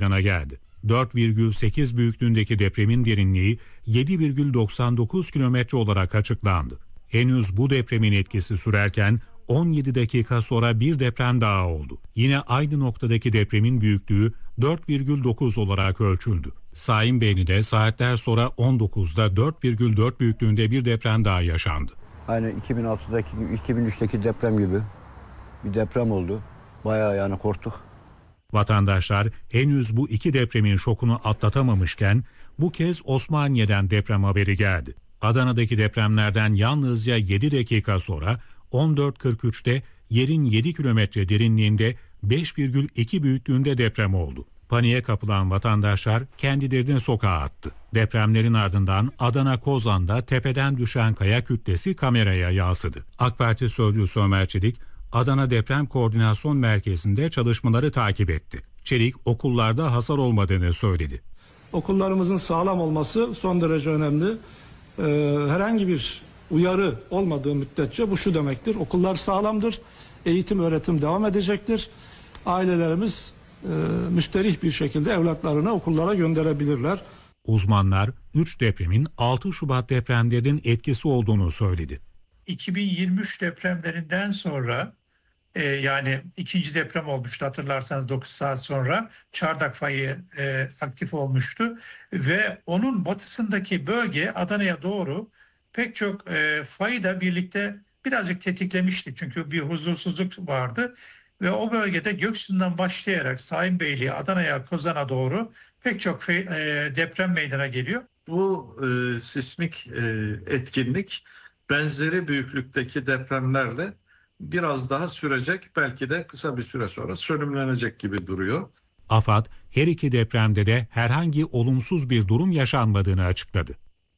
meydana geldi. 4,8 büyüklüğündeki depremin derinliği 7,99 kilometre olarak açıklandı. Henüz bu depremin etkisi sürerken 17 dakika sonra bir deprem daha oldu. Yine aynı noktadaki depremin büyüklüğü 4,9 olarak ölçüldü. Saimbeyli'de saatler sonra 19'da 4,4 büyüklüğünde bir deprem daha yaşandı. Aynı 2006'daki, 2003'teki deprem gibi bir deprem oldu. Bayağı korktuk. Vatandaşlar henüz bu iki depremin şokunu atlatamamışken bu kez Osmaniye'den deprem haberi geldi. Adana'daki depremlerden yalnızca 7 dakika sonra 14.43'te yerin 7 kilometre derinliğinde 5,2 büyüklüğünde deprem oldu. Paniğe kapılan vatandaşlar kendilerini sokağa attı. Depremlerin ardından Adana Kozan'da tepeden düşen kaya kütlesi kameraya yansıdı. AK Parti sözcüsü Ömer Çelik, Adana Deprem Koordinasyon Merkezi'nde çalışmaları takip etti. Çelik, okullarda hasar olmadığını söyledi. Okullarımızın sağlam olması son derece önemli. Herhangi bir uyarı olmadığı müddetçe bu şu demektir: okullar sağlamdır, eğitim öğretim devam edecektir. Ailelerimiz müsterih bir şekilde evlatlarını okullara gönderebilirler. Uzmanlar 3 depremin 6 Şubat depremlerinin etkisi olduğunu söyledi. 2023 depremlerinden sonra yani ikinci deprem olmuştu, hatırlarsanız 9 saat sonra çardak fayı aktif olmuştu ve onun batısındaki bölge Adana'ya doğru pek çok fayı da birlikte birazcık tetiklemişti, çünkü bir huzursuzluk vardı ve o bölgede Göksu'ndan başlayarak Saimbeyli'ye, Adana'ya, Kozan'a doğru pek çok deprem meydana geliyor. Bu sismik etkinlik benzeri büyüklükteki depremlerle biraz daha sürecek, belki de kısa bir süre sonra sönümlenecek gibi duruyor. AFAD her iki depremde de herhangi olumsuz bir durum yaşanmadığını açıkladı.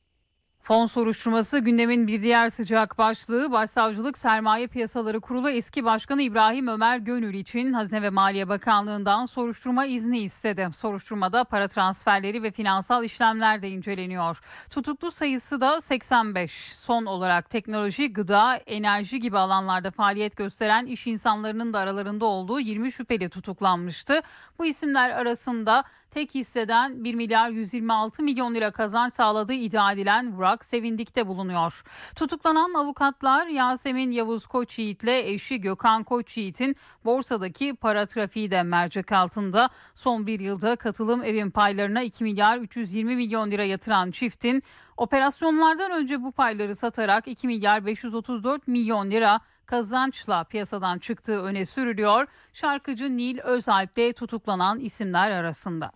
Fon soruşturması gündemin bir diğer sıcak başlığı. Başsavcılık Sermaye Piyasaları Kurulu eski başkanı İbrahim Ömer Gönül için Hazine ve Maliye Bakanlığı'ndan soruşturma izni istedi. Soruşturmada para transferleri ve finansal işlemler de inceleniyor. Tutuklu sayısı da 85. Son olarak teknoloji, gıda, enerji gibi alanlarda faaliyet gösteren iş insanlarının da aralarında olduğu 20 şüpheli tutuklanmıştı. Bu isimler arasında tek hisseden 1 milyar 126 milyon lira kazanç sağladığı iddia edilen Burak Sevindik de bulunuyor. Tutuklanan avukatlar Yasemin Yavuz Koçyiğit ile eşi Gökhan Koçyiğit'in borsadaki para trafiği de mercek altında. Son bir yılda katılım evin paylarına 2 milyar 320 milyon lira yatıran çiftin operasyonlardan önce bu payları satarak 2 milyar 534 milyon lira kazançla piyasadan çıktığı öne sürülüyor. Şarkıcı Nil Özalp de tutuklanan isimler arasında.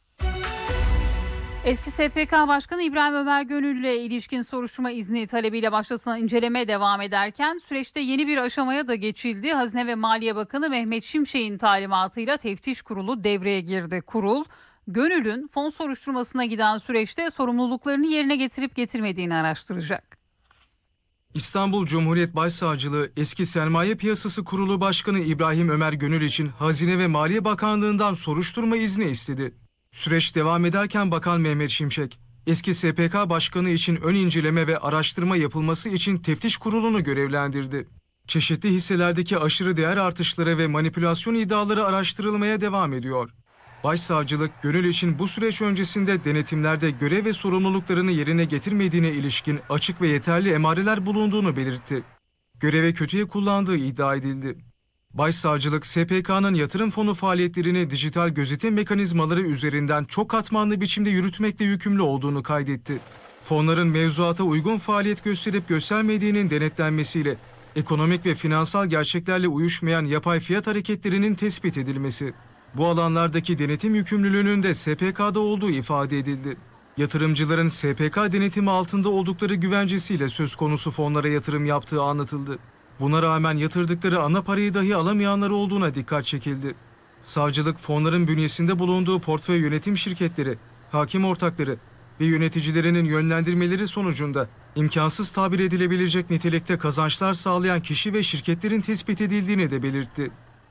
Eski SPK Başkanı İbrahim Ömer Gönül ile ilişkin soruşturma izni talebiyle başlatılan inceleme devam ederken süreçte yeni bir aşamaya da geçildi. Hazine ve Maliye Bakanı Mehmet Şimşek'in talimatıyla teftiş kurulu devreye girdi. Kurul, Gönül'ün fon soruşturmasına giden süreçte sorumluluklarını yerine getirip getirmediğini araştıracak. İstanbul Cumhuriyet Başsavcılığı eski Sermaye Piyasası Kurulu Başkanı İbrahim Ömer Gönül için Hazine ve Maliye Bakanlığı'ndan soruşturma izni istedi. Süreç devam ederken Bakan Mehmet Şimşek, eski SPK Başkanı için ön inceleme ve araştırma yapılması için teftiş kurulunu görevlendirdi. Çeşitli hisselerdeki aşırı değer artışları ve manipülasyon iddiaları araştırılmaya devam ediyor. Başsavcılık, Gönül için bu süreç öncesinde denetimlerde görev ve sorumluluklarını yerine getirmediğine ilişkin açık ve yeterli emareler bulunduğunu belirtti. Görevi kötüye kullandığı iddia edildi. Başsavcılık, SPK'nın yatırım fonu faaliyetlerini dijital gözetim mekanizmaları üzerinden çok katmanlı biçimde yürütmekle yükümlü olduğunu kaydetti. Fonların mevzuata uygun faaliyet gösterip göstermediğinin denetlenmesiyle ekonomik ve finansal gerçeklerle uyuşmayan yapay fiyat hareketlerinin tespit edilmesi. Bu alanlardaki denetim yükümlülüğünün de SPK'da olduğu ifade edildi. Yatırımcıların SPK denetimi altında oldukları güvencesiyle söz konusu fonlara yatırım yaptığı anlatıldı. Buna rağmen yatırdıkları ana parayı dahi alamayanlar olduğuna dikkat çekildi. Savcılık, fonların bünyesinde bulunduğu portföy yönetim şirketleri, hakim ortakları ve yöneticilerinin yönlendirmeleri sonucunda imkansız tabir edilebilecek nitelikte kazançlar sağlayan kişi ve şirketlerin tespit edildiğini de belirtti.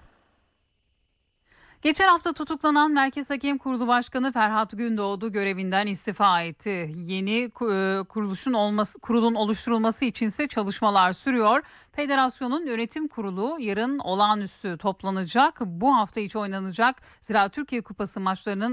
Geçen hafta tutuklanan Merkez Hakem Kurulu Başkanı Ferhat Gündoğdu görevinden istifa etti. Yeni kurulun oluşturulması içinse çalışmalar sürüyor. Federasyonun yönetim kurulu yarın olağanüstü toplanacak. Bu hafta içi oynanacak Ziraat Türkiye Kupası maçlarının